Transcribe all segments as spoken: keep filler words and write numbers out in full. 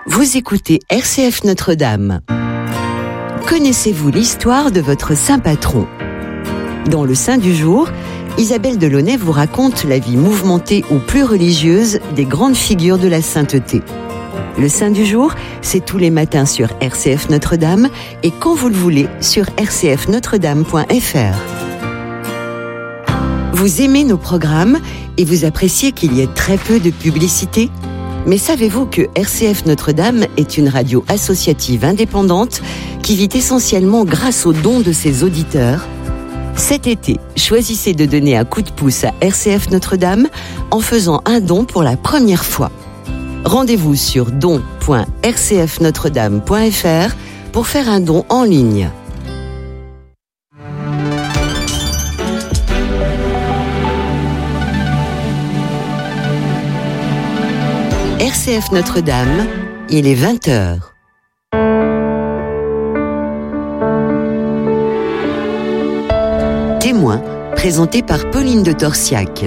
Vous écoutez R C F Notre-Dame. Connaissez-vous l'histoire de votre saint patron ? Dans le Saint du jour, Isabelle Delaunay vous raconte la vie mouvementée ou plus religieuse des grandes figures de la sainteté. Le Saint du jour, c'est tous les matins sur R C F Notre-Dame et quand vous le voulez sur r c f notre dame point f r. Vous aimez nos programmes et vous appréciez qu'il y ait très peu de publicité ? Mais savez-vous que R C F Notre-Dame est une radio associative indépendante qui vit essentiellement grâce aux dons de ses auditeurs ? Cet été, choisissez de donner un coup de pouce à R C F Notre-Dame en faisant un don pour la première fois. Rendez-vous sur don point r c f notre dame point f r pour faire un don en ligne. R C F Notre-Dame, il est vingt heures. Témoin, présenté par Pauline de Torsiac.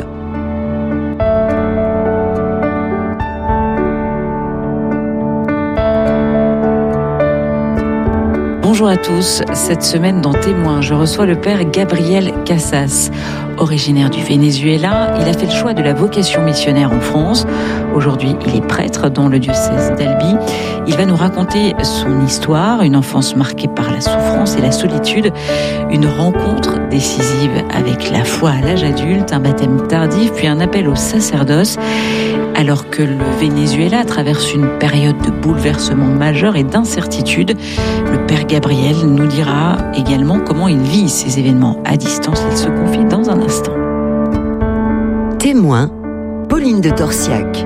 Bonjour à tous, cette semaine dans Témoin, je reçois le père Gabriel Casas. Originaire du Venezuela, il a fait le choix de la vocation missionnaire en France. Aujourd'hui, il est prêtre dans le diocèse d'Albi. Il va nous raconter son histoire, une enfance marquée par la souffrance et la solitude, une rencontre décisive avec la foi à l'âge adulte, un baptême tardif, puis un appel au sacerdoce. Alors que le Venezuela traverse une période de bouleversement majeur et d'incertitude, le père Gabriel nous dira également comment il vit ces événements à distance. Il se confie dans un instant. Témoin, Pauline de Torsiac.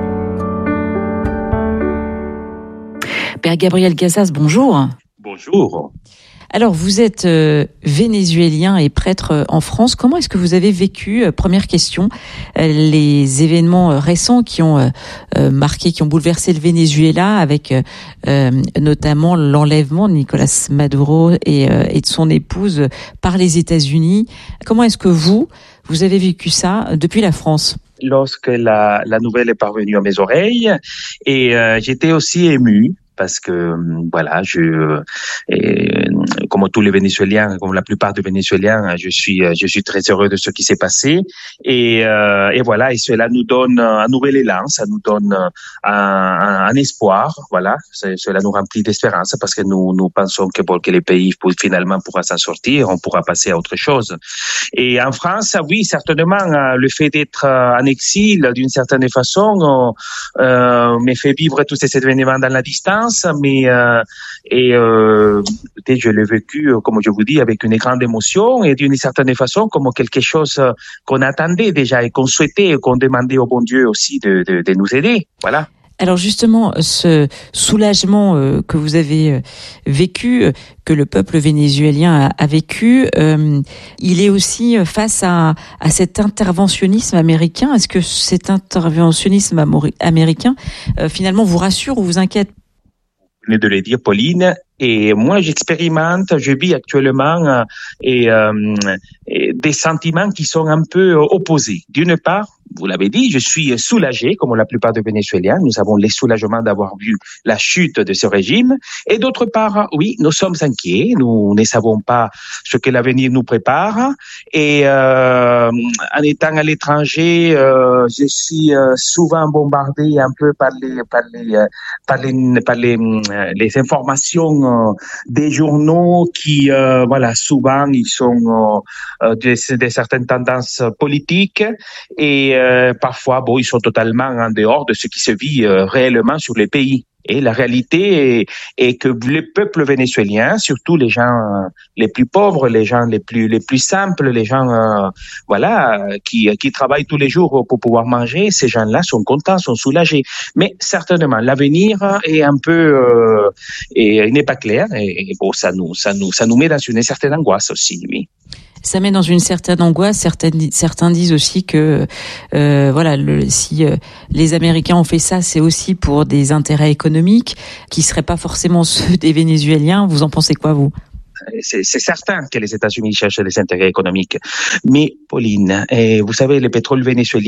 Père Gabriel Casas, bonjour. Bonjour. Alors, vous êtes euh, vénézuélien et prêtre en France. Comment est-ce que vous avez vécu, euh, première question, euh, les événements euh, récents qui ont euh, euh, marqué, qui ont bouleversé le Venezuela, avec euh, euh, notamment l'enlèvement de Nicolás Maduro et, euh, et de son épouse par les États-Unis. Comment est-ce que vous, vous avez vécu ça depuis la France ? Lorsque la, la nouvelle est parvenue à mes oreilles, et euh, j'étais aussi ému. Parce que voilà, je, et, comme tous les Vénézuéliens, comme la plupart des Vénézuéliens, je suis, je suis très heureux de ce qui s'est passé. Et, euh, et voilà, et cela nous donne un nouvel élan, ça nous donne un, un, un espoir. Voilà, cela nous remplit d'espérance parce que nous, nous pensons que bon, que les pays finalement pourra s'en sortir, on pourra passer à autre chose. Et en France, oui, certainement, le fait d'être en exil, d'une certaine façon, euh, me fait vivre tous ces événements dans la distance. Mais euh, et euh, je l'ai vécu, comme je vous dis, avec une grande émotion et d'une certaine façon comme quelque chose qu'on attendait déjà et qu'on souhaitait et qu'on demandait au bon Dieu aussi de, de, de nous aider. Voilà. Alors justement, ce soulagement euh, que vous avez euh, vécu, euh, que le peuple vénézuélien a, a vécu, euh, il est aussi face à, à cet interventionnisme américain. Est-ce que cet interventionnisme amori- américain euh, finalement vous rassure ou vous inquiète ? De le dire, Pauline. Et moi, j'expérimente, je vis actuellement euh, et, euh, et des sentiments qui sont un peu opposés. D'une part, vous l'avez dit, je suis soulagé, comme la plupart des Vénézuéliens. Nous avons les soulagements d'avoir vu la chute de ce régime. Et d'autre part, oui, nous sommes inquiets. Nous ne savons pas ce que l'avenir nous prépare. Et euh, en étant à l'étranger, euh, je suis euh, souvent bombardé un peu par les par les par les par les, les informations des journaux qui, euh, voilà, souvent ils sont euh, de, de certaines tendances politiques et euh, parfois, bon, ils sont totalement en dehors de ce qui se vit euh, réellement sur les pays. Et la réalité est, est que le peuple vénézuélien, surtout les gens euh, les plus pauvres, les gens les plus les plus simples, les gens euh, voilà qui qui travaillent tous les jours pour pouvoir manger, ces gens-là sont contents, sont soulagés. Mais certainement, l'avenir est un peu euh, et n'est pas clair. Et, et bon, ça nous ça nous ça nous met dans une certaine angoisse aussi, oui. Ça met dans une certaine angoisse. Certaines, certains disent aussi que, euh, voilà, le, si euh, les Américains ont fait ça, c'est aussi pour des intérêts économiques qui seraient pas forcément ceux des Vénézuéliens. Vous en pensez quoi, vous ? C'est, c'est certain que les États-Unis cherchent des intérêts économiques. Mais, Pauline, eh, vous savez, le pétrole vénézuélien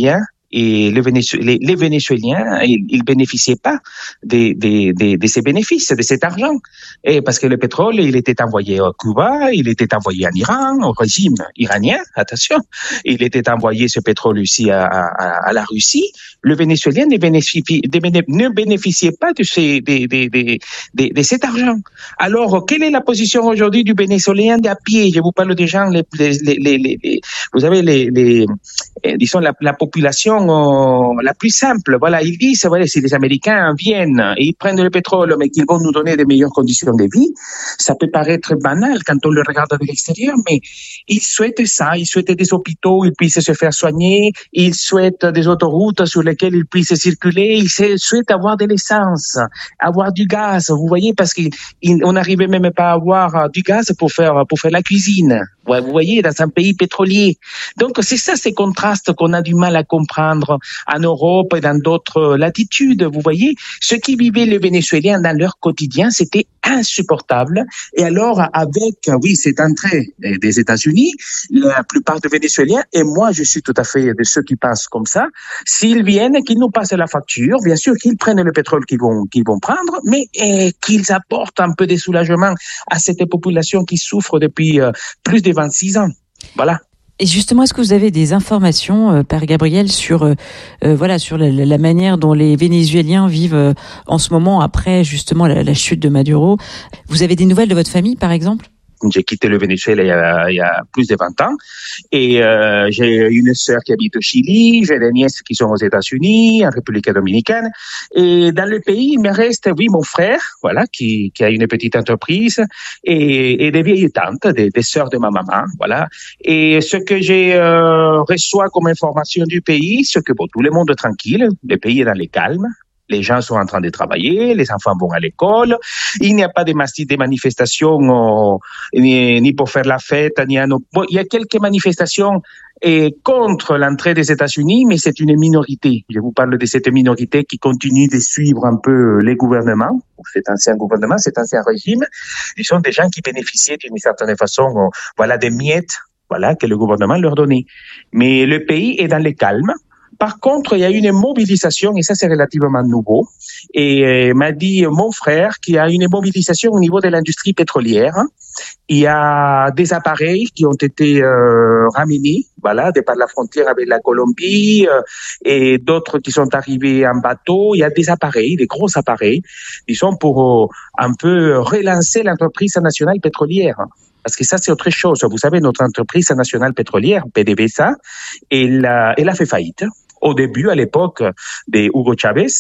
Et le Vénézué, les, les Vénézuéliens, ils, ils bénéficiaient pas de, de, de, de ces bénéfices, de cet argent. Et parce que le pétrole, il était envoyé à Cuba, il était envoyé en Iran, au régime iranien, attention. Il était envoyé ce pétrole aussi à, à, à la Russie. Le Vénézuélien ne bénéficiait, ne bénéficiait pas de, ces, de, de, de, de, de cet argent. Alors, quelle est la position aujourd'hui du Vénézuélien d'à pied? Je vous parle des gens, les, les, les, les, les vous savez, les, les, disons la, la population la plus simple. Voilà, ils disent, voilà, si les Américains viennent et ils prennent le pétrole, mais qu'ils vont nous donner de meilleures conditions de vie, ça peut paraître banal quand on le regarde de l'extérieur, mais ils souhaitent ça, ils souhaitent des hôpitaux, ils puissent se faire soigner, ils souhaitent des autoroutes sur lesquelles ils puissent circuler, ils souhaitent avoir de l'essence, avoir du gaz, vous voyez, parce qu'on n'arrivait même pas à avoir du gaz pour faire, pour faire la cuisine. Vous voyez, dans un pays pétrolier. Donc, c'est ça, ces contrastes qu'on a du mal à comprendre en Europe et dans d'autres latitudes. Vous voyez, ce qui vivaient les Vénézuéliens dans leur quotidien, c'était insupportable. Et alors, avec, oui, cette entrée des États-Unis, la plupart des Vénézuéliens, et moi, je suis tout à fait de ceux qui pensent comme ça, s'ils viennent, qu'ils nous passent la facture, bien sûr qu'ils prennent le pétrole qu'ils vont, qu'ils vont prendre, mais eh, qu'ils apportent un peu de soulagement à cette population qui souffre depuis euh, plus de vingt-six ans. Voilà. Et justement, est-ce que vous avez des informations, euh, Père Gabriel, sur euh, euh, voilà sur la, la manière dont les Vénézuéliens vivent euh, en ce moment après justement la, la chute de Maduro? Vous avez des nouvelles de votre famille, par exemple? J'ai quitté le Venezuela il y a, il y a plus de vingt ans et euh, j'ai une sœur qui habite au Chili, j'ai des nièces qui sont aux États-Unis, en République dominicaine, et dans le pays il me reste oui mon frère, voilà, qui, qui a une petite entreprise et, et des vieilles tantes, des, des sœurs de ma maman, voilà. Et ce que j'ai euh, reçois comme information du pays, c'est que bon, tout le monde est tranquille, le pays est dans le calme. Les gens sont en train de travailler, les enfants vont à l'école. Il n'y a pas de, de manifestations euh, ni, ni pour faire la fête, ni un... bon, il y a quelques manifestations et contre l'entrée des États-Unis, mais c'est une minorité. Je vous parle de cette minorité qui continue de suivre un peu les gouvernements, cet ancien gouvernement, cet ancien régime. Ils sont des gens qui bénéficiaient d'une certaine façon, euh, voilà, des miettes, voilà, que le gouvernement leur donnait. Mais le pays est dans le calme. Par contre, il y a une mobilisation, et ça c'est relativement nouveau, et euh, m'a dit mon frère qu'il y a une mobilisation au niveau de l'industrie pétrolière. Il y a des appareils qui ont été euh, ramenés, voilà, de par la frontière avec la Colombie, euh, et d'autres qui sont arrivés en bateau. Il y a des appareils, des gros appareils, disons pour euh, un peu relancer l'entreprise nationale pétrolière. Parce que ça, c'est autre chose. Vous savez, notre entreprise nationale pétrolière, P D V S A, elle a, elle a fait faillite. Au début, à l'époque de Hugo Chavez,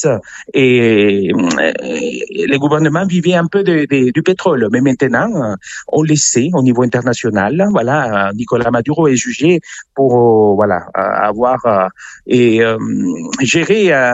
et, et le gouvernement vivait un peu de, de, du pétrole. Mais maintenant, on le sait au niveau international. Voilà, Nicolas Maduro est jugé pour, voilà, avoir et euh, géré un,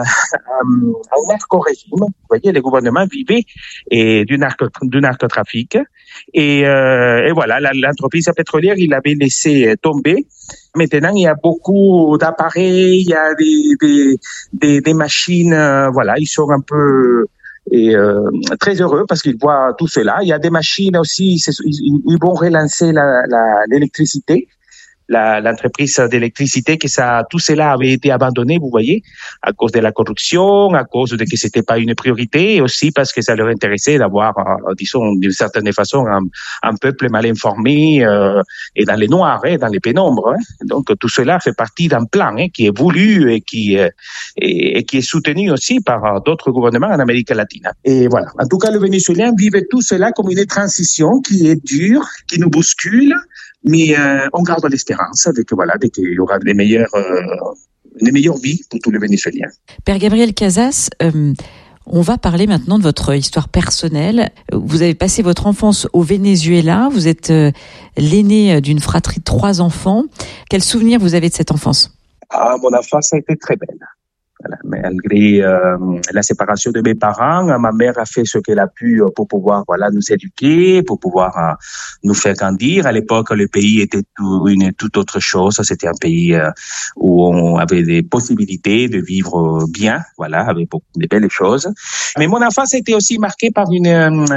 un narco-régime. Vous voyez, le gouvernement vivait et du narco, du narcotrafic. Et, euh, et voilà, l'entreprise pétrolière, il avait laissé tomber. Maintenant, il y a beaucoup d'appareils, il y a des, des, des, des machines, euh, voilà, ils sont un peu et, euh, très heureux parce qu'ils voient tout cela. Il y a des machines aussi, ils, ils vont relancer la, la, l'électricité. La, l'entreprise d'électricité, que ça, tout cela avait été abandonné, vous voyez, à cause de la corruption, à cause de que c'était pas une priorité, et aussi parce que ça leur intéressait d'avoir, euh, disons, d'une certaine façon, un, un peuple mal informé, euh, et dans les noirs, hein, dans les pénombres, hein. Donc, tout cela fait partie d'un plan, hein, qui est voulu et qui, euh, et, et qui est soutenu aussi par euh, d'autres gouvernements en Amérique latine. Et voilà. En tout cas, le Vénézuélien vivait tout cela comme une transition qui est dure, qui nous bouscule, mais euh, on garde l'espérance avec voilà, dès qu'il y aura les meilleures, euh, les meilleures vies pour tous les Vénézuéliens. Père Gabriel Casas, euh, on va parler maintenant de votre histoire personnelle. Vous avez passé votre enfance au Venezuela. Vous êtes euh, l'aîné d'une fratrie de trois enfants. Quel souvenir vous avez de cette enfance? Ah, mon enfance a été très belle. Voilà, malgré euh, la séparation de mes parents, ma mère a fait ce qu'elle a pu pour pouvoir voilà nous éduquer, pour pouvoir euh, nous faire grandir. À l'époque, le pays était tout, une toute autre chose. C'était un pays euh, où on avait des possibilités de vivre bien, voilà, avec beaucoup de belles choses. Mais mon enfance a été aussi marquée par une euh,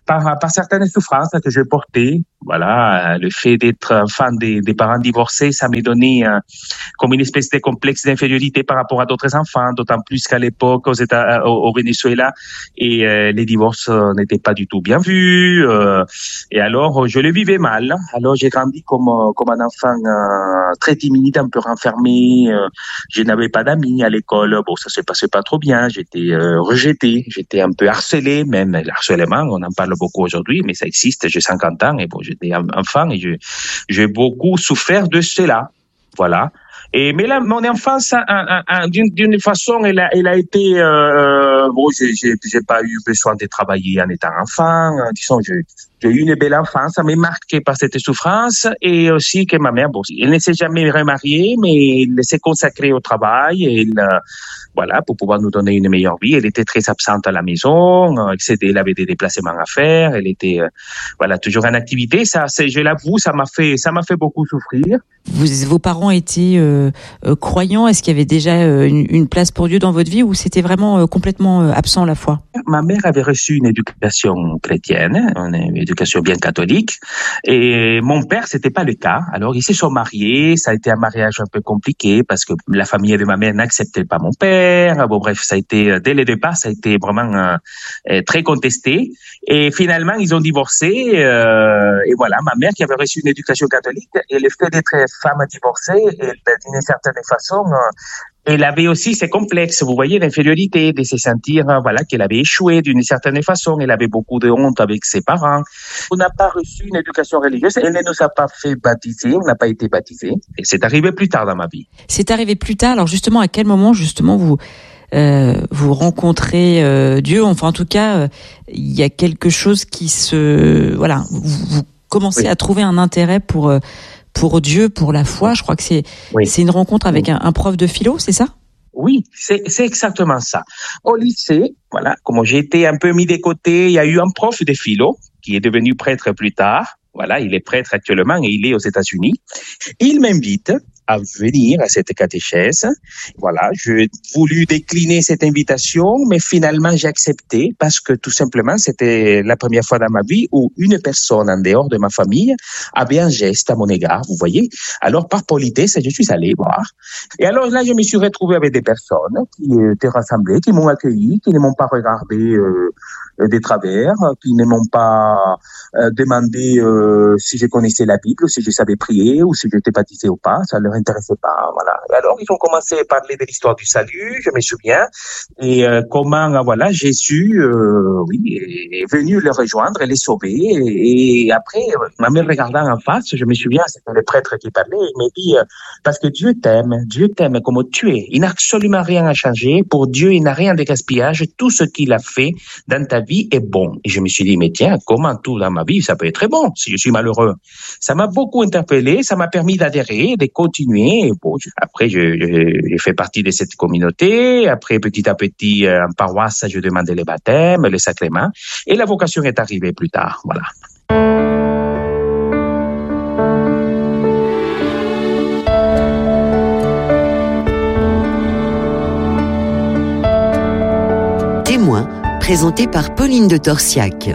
par, par certaines souffrances que je portais. Voilà, le fait d'être enfant des, des parents divorcés, ça m'a donné euh, comme une espèce de complexe d'infériorité par rapport à d'autres enfants, d'autant plus qu'à l'époque aux États, au, au Venezuela, et euh, les divorces euh, n'étaient pas du tout bien vus. Euh, et alors, je le vivais mal. Alors, j'ai grandi comme comme un enfant euh, très timide, un peu renfermé. Euh, je n'avais pas d'amis à l'école. Bon, ça se passait pas trop bien. J'étais euh, rejeté, j'étais un peu harcelé, même le harcèlement. On en parle beaucoup aujourd'hui, mais ça existe. J'ai cinquante ans et bon, j'étais enfant et je, j'ai beaucoup souffert de cela. Voilà. Et mais là, mon enfance, un, un, un, d'une, d'une façon, elle a, elle a été. Euh, bon, j'ai, j'ai, j'ai pas eu besoin de travailler en étant enfant. Disons, j'ai, j'ai eu une belle enfance. Ça m'a marqué par cette souffrance et aussi que ma mère, bon, elle ne s'est jamais remariée, mais elle s'est consacrée au travail. Et elle, voilà, pour pouvoir nous donner une meilleure vie. Elle était très absente à la maison. Elle avait des déplacements à faire. Elle était, voilà, toujours en activité. Ça, c'est, je l'avoue, ça m'a fait, ça m'a fait beaucoup souffrir. Vous, vos parents étaient euh, euh, croyants? Est-ce qu'il y avait déjà euh, une, une place pour Dieu dans votre vie ou c'était vraiment euh, complètement euh, absent à la foi? Ma mère avait reçu une éducation chrétienne, une éducation bien catholique, et mon père, c'était pas le cas. Alors, ils se sont mariés. Ça a été un mariage un peu compliqué parce que la famille de ma mère n'acceptait pas mon père. Bon, bref, ça a été, dès le départ, ça a été vraiment euh, très contesté. Et finalement, ils ont divorcé. Euh, et voilà, ma mère qui avait reçu une éducation catholique, et le fait d'être femme divorcée, et d'une certaine façon, euh, elle avait aussi ses complexes, vous voyez, d'infériorité, de se sentir, voilà, qu'elle avait échoué d'une certaine façon. Elle avait beaucoup de honte avec ses parents. On n'a pas reçu une éducation religieuse. Elle ne nous a pas fait baptiser. On n'a pas été baptisés. Et c'est arrivé plus tard dans ma vie. C'est arrivé plus tard. Alors justement, à quel moment, justement, vous euh, vous rencontrez euh, Dieu? Enfin, en tout cas, il euh, y a quelque chose qui se, voilà, vous, vous commencez oui. à trouver un intérêt pour. Euh, pour Dieu, pour la foi. Je crois que c'est oui. c'est une rencontre avec oui. un, un prof de philo, c'est ça? Oui, c'est c'est exactement ça. Au lycée, voilà, comme j'ai été un peu mis de côté, il y a eu un prof de philo qui est devenu prêtre plus tard. Voilà, il est prêtre actuellement et il est aux États-Unis. Il m'invite à venir à cette catéchèse. Voilà, j'ai voulu décliner cette invitation, mais finalement j'ai accepté parce que tout simplement c'était la première fois dans ma vie où une personne en dehors de ma famille avait un geste à mon égard, vous voyez. Alors par politesse, je suis allé voir. Et alors là, je me suis retrouvé avec des personnes qui étaient rassemblées, qui m'ont accueilli, qui ne m'ont pas regardé euh, des travers, qui ne m'ont pas euh, demandé euh, si je connaissais la Bible, si je savais prier ou si j'étais baptisé ou pas. Ça leur intéressait pas, voilà. Et alors ils ont commencé à parler de l'histoire du salut, je me souviens, et euh, comment voilà Jésus, euh, oui, est venu les rejoindre et les sauver. Et, et après, ma mère regardant en face, je me souviens, c'était le prêtre qui parlait, il m'a dit euh, parce que Dieu t'aime, Dieu t'aime comme tu es. Il n'a absolument rien à changer. Pour Dieu, il n'a rien de gaspillage. Tout ce qu'il a fait dans ta vie est bon. Et je me suis dit, mais tiens, comment tout dans ma vie, ça peut être très bon si je suis malheureux. Ça m'a beaucoup interpellé, ça m'a permis d'adhérer, de continuer. Et bon, après, je, je, je fais partie de cette communauté. Après, petit à petit, en paroisse, je demandais les baptêmes, les sacrements. Et la vocation est arrivée plus tard. Voilà. Témoin, présenté par Pauline de Torsiac.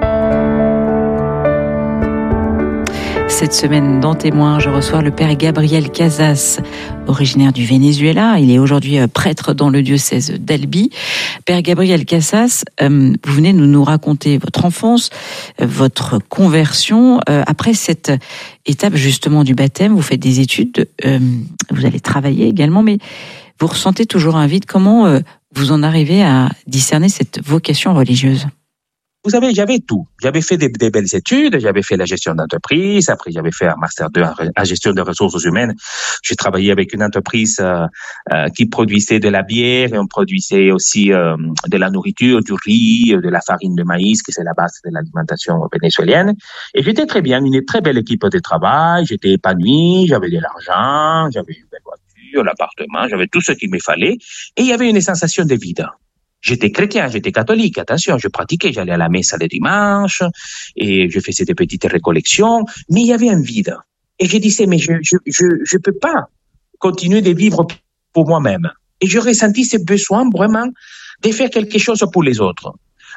Cette semaine, dans Témoin, je reçois le père Gabriel Casas, originaire du Venezuela. Il est aujourd'hui prêtre dans le diocèse d'Albi. Père Gabriel Casas, euh, vous venez nous, nous raconter votre enfance, euh, votre conversion. Euh, après cette étape justement du baptême, vous faites des études, euh, vous allez travailler également, mais vous ressentez toujours un vide. Comment euh, vous en arrivez à discerner cette vocation religieuse? Vous savez, j'avais tout. J'avais fait des, des belles études, j'avais fait la gestion d'entreprise, après j'avais fait un master deux en gestion de ressources humaines. J'ai travaillé avec une entreprise euh, euh, qui produisait de la bière et on produisait aussi euh, de la nourriture, du riz, de la farine de maïs, qui c'est la base de l'alimentation vénézuélienne. Et j'étais très bien, une très belle équipe de travail, j'étais épanoui, j'avais de l'argent, j'avais une belle voiture, l'appartement, j'avais tout ce qu'il me fallait. Et il y avait une sensation de vide. J'étais chrétien, j'étais catholique, attention, je pratiquais, j'allais à la messe le dimanche, et je faisais des petites récollections, mais il y avait un vide. Et je disais, mais je, je, je, je peux pas continuer de vivre pour moi-même. Et je ressentis ce besoin vraiment de faire quelque chose pour les autres.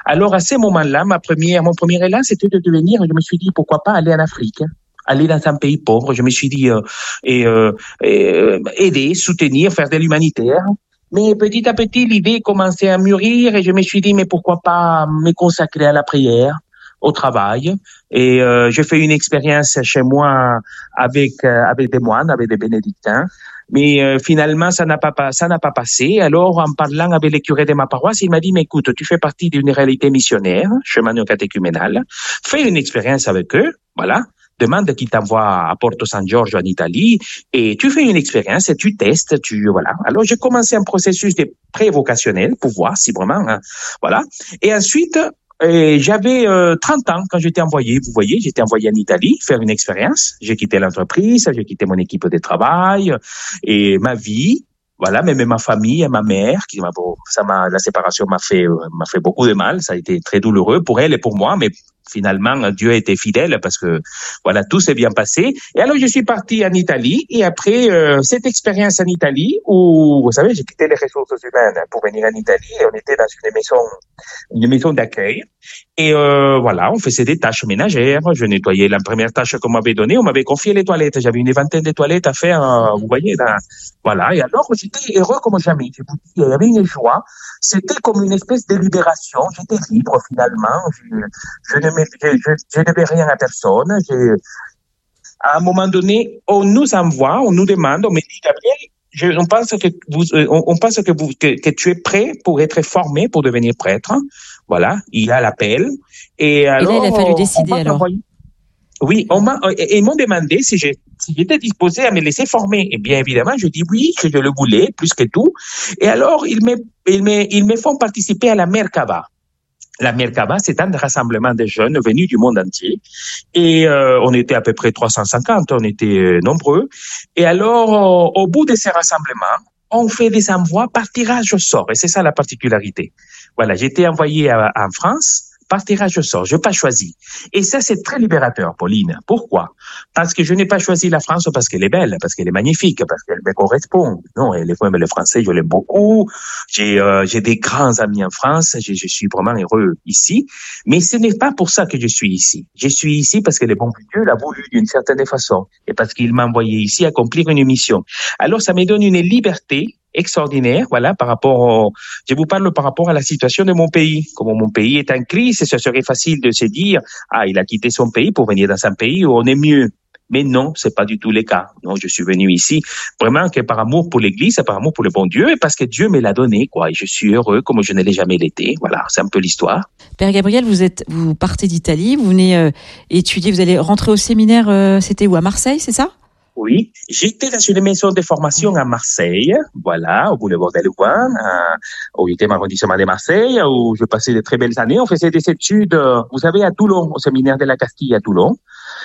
Alors, à ce moment-là, ma première, mon premier élan, c'était de devenir, je me suis dit, pourquoi pas aller en Afrique, aller dans un pays pauvre. Je me suis dit, euh, et, euh, et, euh, aider, soutenir, faire de l'humanitaire. Mais petit à petit, l'idée commençait à mûrir et je me suis dit, mais pourquoi pas me consacrer à la prière, au travail. Et euh, j'ai fait une expérience chez moi avec euh, avec des moines, avec des bénédictins. Mais euh, finalement, ça n'a pas ça n'a pas passé. Alors, en parlant avec les curés de ma paroisse, il m'a dit, mais écoute, tu fais partie d'une réalité missionnaire, chemin catéchuménal. Fais une expérience avec eux, voilà. Demande qui t'envoie à Porto San Giorgio en Italie et tu fais une expérience et tu testes, tu voilà. Alors j'ai commencé un processus de pré-vocationnel pour voir si vraiment hein, voilà. Et ensuite et j'avais euh, trente ans quand j'étais envoyé. Vous voyez, j'étais envoyé en Italie faire une expérience. J'ai quitté l'entreprise, j'ai quitté mon équipe de travail et ma vie. Voilà, même ma famille et ma mère, qui m'a, ça m'a, la séparation m'a fait, m'a fait beaucoup de mal. Ça a été très douloureux pour elle et pour moi, mais finalement, Dieu a été fidèle parce que, voilà, tout s'est bien passé. Et alors, je suis parti en Italie et après, euh, cette expérience en Italie où, vous savez, j'ai quitté les ressources humaines pour venir en Italie et on était dans une maison, une maison d'accueil. Et, euh, voilà, on faisait des tâches ménagères. Je nettoyais la première tâche qu'on m'avait donnée. On m'avait confié les toilettes. J'avais une vingtaine de toilettes à faire, euh, vous voyez, dans, voilà. Et alors, j'étais heureux comme jamais. Je vous dis, il y avait une joie. C'était comme une espèce de libération. J'étais libre, finalement. Je, je ne Je, je, je ne devais rien à personne. Je, à un moment donné, on nous envoie, on nous demande, on me dit, Gabriel, je, on pense que vous, on, on pense que vous, que, que tu es prêt pour être formé pour devenir prêtre. Voilà, il y a l'appel. Et alors, et là, il a fallu décider alors. Envoyer. Oui, on m'a, et ils m'ont demandé si j'ai, si j'étais disposé à me laisser former. Et bien évidemment, je dis oui, que je le voulais, plus que tout. Et alors, ils me, ils me, ils me font participer à la Merkava. La Merkava, c'est un rassemblement de jeunes venus du monde entier. Et euh, on était à peu près trois cent cinquante, on était euh, nombreux. Et alors, euh, au bout de ces rassemblements, on fait des envois par tirage au sort. Et c'est ça la particularité. Voilà, j'ai été envoyé à, en France par tirage au sort. Je n'ai pas choisi. Et ça, c'est très libérateur, Pauline. Pourquoi? Parce que je n'ai pas choisi la France parce qu'elle est belle, parce qu'elle est magnifique, parce qu'elle me correspond. Non, elle est même le français, je l'aime beaucoup. J'ai, euh, j'ai des grands amis en France. Je, je suis vraiment heureux ici. Mais ce n'est pas pour ça que je suis ici. Je suis ici parce que le bon Dieu l'a voulu d'une certaine façon. Et parce qu'il m'a envoyé ici accomplir une mission. Alors, ça me donne une liberté extraordinaire, voilà, par rapport au, je vous parle par rapport à la situation de mon pays. Comme mon pays est en crise, ce serait facile de se dire, ah, il a quitté son pays pour venir dans un pays où on est mieux. Mais non, c'est pas du tout le cas. Non, je suis venu ici vraiment que par amour pour l'Église, par amour pour le bon Dieu et parce que Dieu me l'a donné, quoi. Et je suis heureux comme je ne l'ai jamais été. Voilà, c'est un peu l'histoire. Père Gabriel, vous êtes, vous partez d'Italie, vous venez euh, étudier, vous allez rentrer au séminaire, euh, c'était où, à Marseille, c'est ça? Oui, j'étais dans une maison de formation à Marseille, voilà, au boulevard des Louvains, au huitième arrondissement de Marseille, où je passais de très belles années. On faisait des études, vous savez, à Toulon, au séminaire de la Castille à Toulon,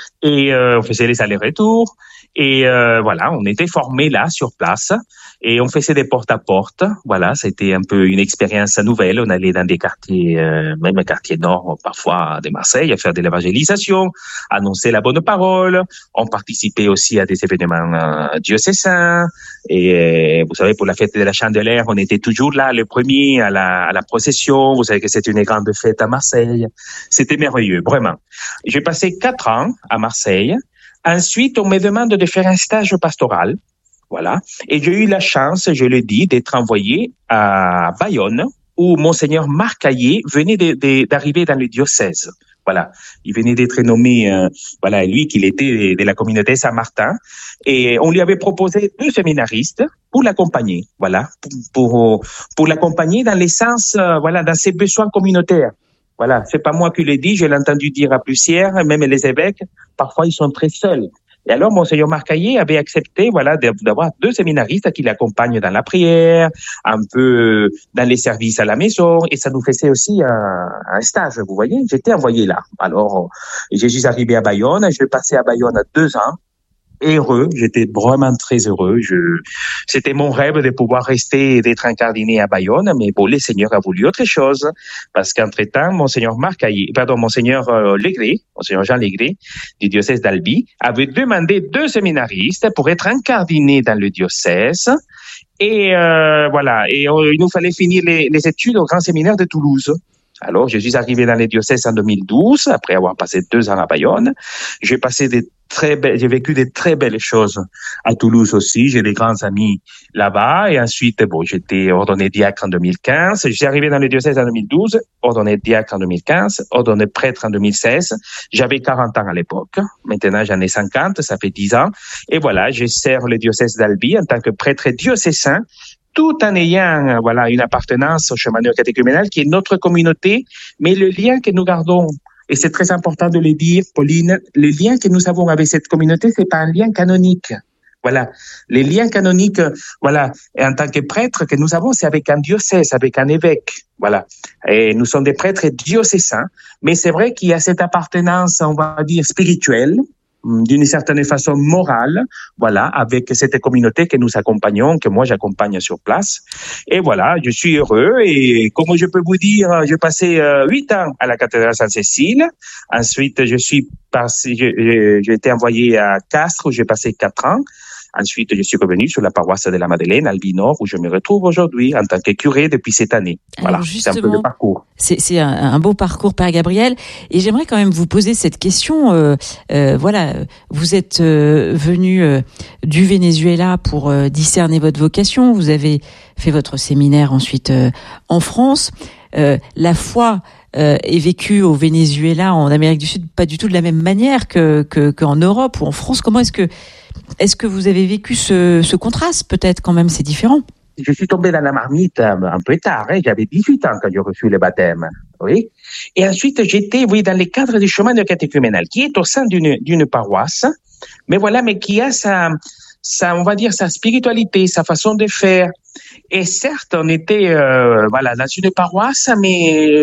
et euh, on faisait les allers-retours. Et euh, voilà, on était formés là, sur place, et on faisait des porte-à-porte. Voilà, c'était un peu une expérience nouvelle. On allait dans des quartiers, euh, même quartiers nord, parfois de Marseille, à faire de l'évangélisation, annoncer la bonne parole. On participait aussi à des événements euh, diocésains. Et euh, vous savez, pour la fête de la Chandeleur, on était toujours là, le premier à la, à la procession. Vous savez que c'est une grande fête à Marseille. C'était merveilleux, vraiment. J'ai passé quatre ans à Marseille. Ensuite, on me demande de faire un stage pastoral, voilà. Et j'ai eu la chance, je le dis, d'être envoyé à Bayonne, où Monseigneur Marc Hayet venait de, de, d'arriver dans le diocèse. Voilà, il venait d'être nommé, euh, voilà, lui qu'il était de la communauté Saint-Martin, et on lui avait proposé deux séminaristes pour l'accompagner, voilà, pour pour, pour l'accompagner dans l'essence, euh, voilà, dans ses besoins communautaires. Voilà, c'est pas moi qui l'ai dit, je l'ai entendu dire à plusieurs, même les évêques, parfois ils sont très seuls. Et alors, Monseigneur Marc Hayet avait accepté, voilà, d'avoir deux séminaristes qui l'accompagnent dans la prière, un peu dans les services à la maison, et ça nous faisait aussi un, un stage, vous voyez. J'étais envoyé là. Alors, je suis arrivé à Bayonne, je passé à Bayonne deux ans. Heureux, j'étais vraiment très heureux. Je, c'était mon rêve de pouvoir rester et d'être incardiné à Bayonne, mais bon, le Seigneur a voulu autre chose, parce qu'entre-temps, Monseigneur Marc Hayet, pardon, Monseigneur euh, Légré, Monseigneur Jean Légré, du diocèse d'Albi, avait demandé deux séminaristes pour être incardinés dans le diocèse, et euh, voilà, et euh, il nous fallait finir les, les études au grand séminaire de Toulouse. Alors, je suis arrivé dans les diocèses en deux mille douze, après avoir passé deux ans à Bayonne. J'ai passé des très belles, j'ai vécu des très belles choses à Toulouse aussi. J'ai des grands amis là-bas. Et ensuite, bon, j'étais ordonné diacre en deux mille quinze. Je suis arrivé dans les diocèses en deux mille douze, ordonné diacre en deux mille quinze, ordonné prêtre en deux mille seize. J'avais quarante ans à l'époque. Maintenant, j'en ai cinquante, ça fait dix ans. Et voilà, je sers le diocèse d'Albi en tant que prêtre diocésain, tout en ayant, voilà, une appartenance au chemin néo-catéchuménal qui est notre communauté, mais le lien que nous gardons, et c'est très important de le dire, Pauline, le lien que nous avons avec cette communauté, c'est pas un lien canonique. Voilà. Les liens canoniques, voilà, en tant que prêtre que nous avons, c'est avec un diocèse, avec un évêque. Voilà. Et nous sommes des prêtres diocésains, mais c'est vrai qu'il y a cette appartenance, on va dire, spirituelle, d'une certaine façon morale, voilà, avec cette communauté que nous accompagnons, que moi j'accompagne sur place. Et voilà, je suis heureux et comme je peux vous dire, j'ai passé huit ans à la cathédrale Sainte-Cécile. Ensuite, je suis passé, j'ai, j'ai été envoyé à Castres où j'ai passé quatre ans. Ensuite, je suis revenu sur la paroisse de la Madeleine, Albi Nord, où je me retrouve aujourd'hui en tant que curé depuis cette année. Alors voilà, c'est un peu le parcours. C'est, c'est un, un beau parcours, Père Gabriel. Et j'aimerais quand même vous poser cette question. Euh, euh, voilà, vous êtes euh, venu euh, du Venezuela pour euh, discerner votre vocation. Vous avez fait votre séminaire ensuite euh, en France. Euh, la foi euh, est vécue au Venezuela, en Amérique du Sud, pas du tout de la même manière que, que qu'en Europe ou en France. Comment est-ce que Est-ce que vous avez vécu ce, ce contraste, peut-être, quand même, c'est différent? Je suis tombé dans la marmite un peu tard, hein. J'avais dix-huit ans quand j'ai reçu le baptême, oui. Et ensuite, j'étais, oui, dans le cadre du chemin de catéchuménal, qui est au sein d'une, d'une paroisse, mais voilà, mais qui a sa, sa, on va dire, sa spiritualité, sa façon de faire. Et certes, on était, euh, voilà, dans une paroisse, mais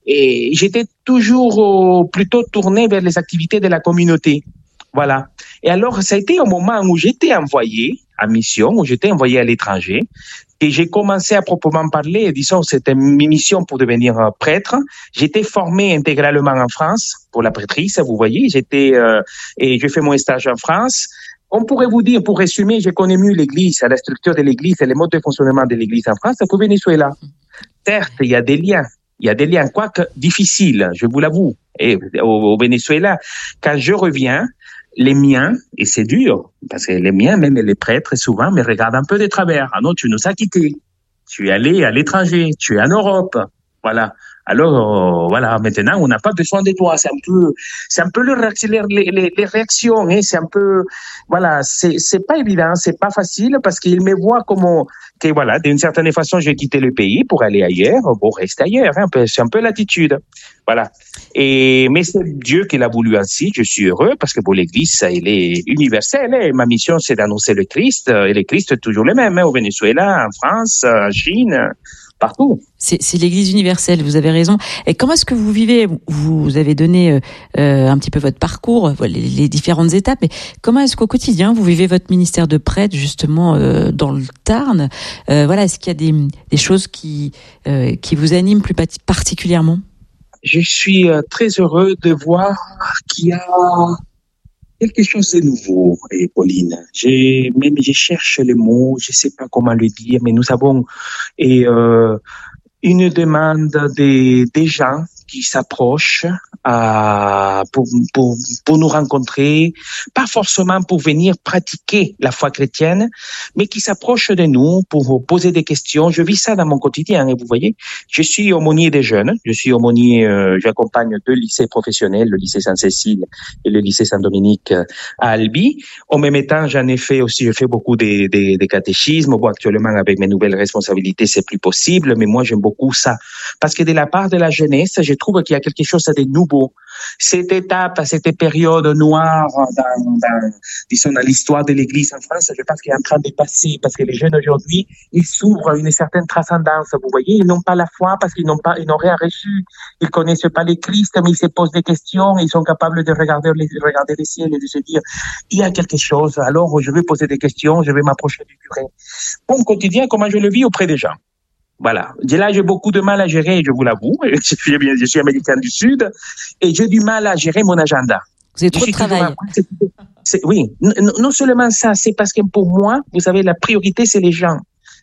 et j'étais toujours euh, plutôt tourné vers les activités de la communauté. Voilà. Et alors, ça a été au moment où j'étais envoyé en mission, où j'étais envoyé à l'étranger, et j'ai commencé à proprement parler, disons, c'était une mission pour devenir prêtre. J'étais formé intégralement en France pour la prêtrise, vous voyez. J'étais euh, et j'ai fait mon stage en France. On pourrait vous dire, pour résumer, je connais mieux l'Église, la structure de l'Église et les modes de fonctionnement de l'Église en France qu'au Venezuela. Certes, il y a des liens. Il y a des liens, quoique difficiles, je vous l'avoue. Et au, au Venezuela, quand je reviens, les miens, et c'est dur, parce que les miens, même les prêtres, souvent, me regardent un peu de travers. Ah non, tu nous as quittés. Tu es allé à l'étranger. Tu es en Europe. Voilà. Alors, euh, voilà, maintenant, on n'a pas besoin de toi. C'est un peu, c'est un peu le réaccélère les, les, les réactions, hein. C'est un peu, voilà, c'est, c'est pas évident, c'est pas facile parce qu'ils me voient comme, que voilà, d'une certaine façon, j'ai quitté le pays pour aller ailleurs. Bon, reste ailleurs, hein. C'est un peu l'attitude. Voilà. Et, mais c'est Dieu qui l'a voulu ainsi. Je suis heureux parce que pour l'Église, elle est universelle, hein. Ma mission, c'est d'annoncer le Christ. Et le Christ est toujours le même, hein, au Venezuela, en France, en Chine. Partout. C'est, c'est l'Église universelle, vous avez raison. Et comment est-ce que vous vivez? Vous avez donné euh, un petit peu votre parcours, les, les différentes étapes, mais comment est-ce qu'au quotidien vous vivez votre ministère de prêtre justement euh, dans le Tarn? euh, Voilà, est-ce qu'il y a des, des choses qui euh, qui vous animent plus particulièrement? Je suis euh, très heureux de voir qu'il y a quelque chose de nouveau, et Pauline. J'ai, même je cherche les mots, je sais pas comment le dire, mais nous avons et euh, une demande des des gens qui s'approchent à, pour, pour, pour nous rencontrer, pas forcément pour venir pratiquer la foi chrétienne, mais qui s'approchent de nous pour poser des questions. Je vis ça dans mon quotidien, et vous voyez, je suis aumônier des jeunes, je suis aumônier, euh, j'accompagne deux lycées professionnels, le lycée Sainte-Cécile et le lycée Saint-Dominique à Albi. En même temps, j'en ai fait aussi, je fais beaucoup des, des, des catéchismes. Bon, actuellement, avec mes nouvelles responsabilités, c'est plus possible, mais moi, j'aime beaucoup ça. Parce que de la part de la jeunesse, je trouve qu'il y a quelque chose de nouveau. Cette étape, cette période noire dans, dans, disons, dans l'histoire de l'Église en France, je pense qu'elle est en train de passer parce que les jeunes aujourd'hui, ils s'ouvrent à une certaine transcendance. Vous voyez, ils n'ont pas la foi parce qu'ils n'ont pas, ils n'ont rien reçu. Ils connaissent pas les Christ, mais ils se posent des questions. Ils sont capables de regarder les, regarder les ciels et de se dire, il y a quelque chose. Alors, je vais poser des questions, je vais m'approcher du curé. Mon quotidien, comment je le vis auprès des gens. Voilà. Là, j'ai beaucoup de mal à gérer, je vous l'avoue. Je suis, je suis américain du Sud et j'ai du mal à gérer mon agenda. Vous avez trop de travail. C'est, c'est, oui. Non, non seulement ça, c'est parce que pour moi, vous savez, la priorité, c'est les gens.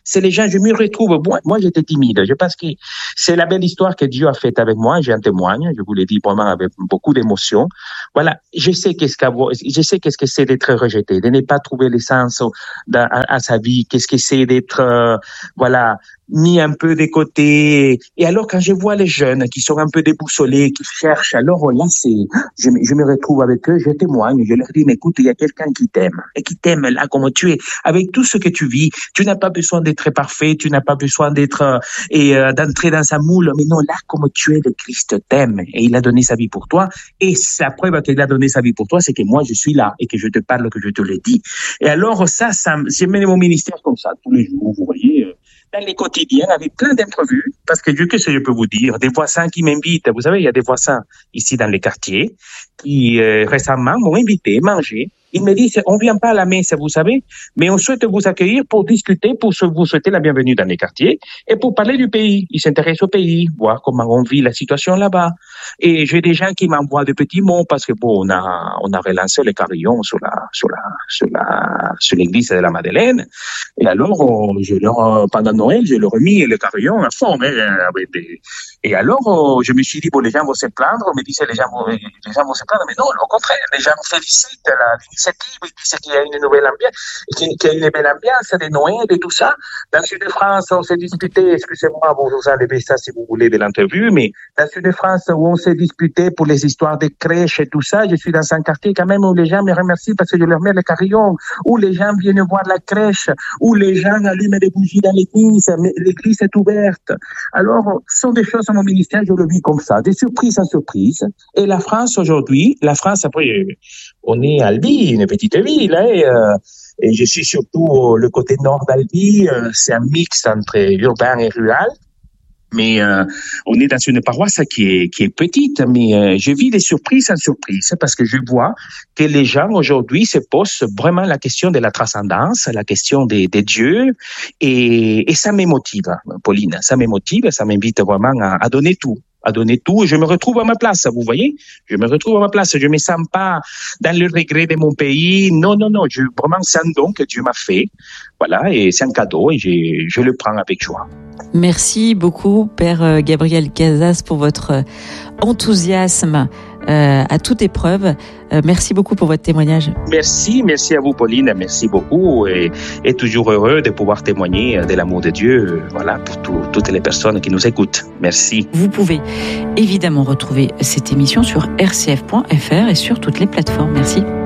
C'est les gens, je me retrouve, moi, moi j'étais timide. Je pense que c'est la belle histoire que Dieu a faite avec moi. J'en témoigne. Je vous l'ai dit vraiment avec beaucoup d'émotion. Voilà. Je sais qu'est-ce qu'avoir, je sais qu'est-ce que c'est d'être rejeté, de ne pas trouver l'essence à, à sa vie. Qu'est-ce que c'est d'être, euh, voilà, mis un peu de côté. Et alors, quand je vois les jeunes qui sont un peu déboussolés, qui cherchent, alors là, c'est, je, je me retrouve avec eux, je témoigne, je leur dis, mais écoute, il y a quelqu'un qui t'aime, et qui t'aime là comme tu es, avec tout ce que tu vis. Tu n'as pas besoin d'être parfait, tu n'as pas besoin d'être, euh, et euh, d'entrer dans sa moule, mais non, là, comme tu es, le Christ t'aime, et il a donné sa vie pour toi, et sa preuve qu'il a donné sa vie pour toi, c'est que moi, je suis là, et que je te parle, que je te le dis. Et alors, ça, ça, j'ai mené mon ministère comme ça, tous les jours, vous voyez, euh, dans les quotidiens, avec plein d'entrevues, parce que Dieu, qu'est-ce que je peux vous dire, des voisins qui m'invitent, vous savez, il y a des voisins ici dans les quartiers, qui euh, récemment m'ont invité à manger. Ils me disent, on vient pas à la messe, vous savez, mais on souhaite vous accueillir pour discuter, pour vous souhaiter la bienvenue dans les quartiers et pour parler du pays. Ils s'intéressent au pays, voir comment on vit la situation là-bas. Et j'ai des gens qui m'envoient de petits mots parce que bon, on a, on a relancé les carillons sur la, sur la, sur la, sur l'église de la Madeleine. Et alors, on, je leur, pendant Noël, je leur ai mis le carillon à fond, hein, avec des, et alors, je me suis dit, bon, les gens vont se plaindre, on me disait, les gens vont, les gens vont se plaindre, mais non, au contraire, les gens félicitent la, l'initiative, ils disent qu'il y a une nouvelle ambiance, qu'il y a une belle ambiance, des Noël et tout ça. Dans le sud de France, on s'est disputé, excusez-moi, bon, vous enlevez ça si vous voulez de l'interview, mais dans le sud de France, où on s'est disputé pour les histoires des crèches et tout ça, je suis dans un quartier quand même où les gens me remercient parce que je leur mets le carillon, où les gens viennent voir la crèche, où les gens allument des bougies dans l'église, l'église est ouverte. Alors, ce sont des choses à mon ministère, je le vis comme ça, des surprises en surprises. Et la France aujourd'hui, la France, après, on est à Albi, une petite ville, hein, et, euh, et je suis surtout le côté nord d'Albi, euh, c'est un mix entre urbain et rural. Mais euh, on est dans une paroisse qui est qui est petite, mais euh, je vis des surprises en surprises parce que je vois que les gens aujourd'hui se posent vraiment la question de la transcendance, la question des, des dieux, et, et ça me motive, Pauline, ça me motive, ça m'invite vraiment à, à donner tout. à donner tout, et je me retrouve à ma place, vous voyez, je me retrouve à ma place, je me sens pas dans le regret de mon pays, non, non, non, je vraiment sens donc que Dieu m'a fait, voilà, et c'est un cadeau, et je, je le prends avec joie. Merci beaucoup, Père Gabriel Casas, pour votre enthousiasme euh, à toute épreuve. Euh, merci beaucoup pour votre témoignage. Merci, merci à vous, Pauline, merci beaucoup, et, et toujours heureux de pouvoir témoigner de l'amour de Dieu, voilà, pour tout, toutes les personnes qui nous écoutent. Merci. Vous pouvez évidemment retrouver cette émission sur r c f point f r et sur toutes les plateformes. Merci.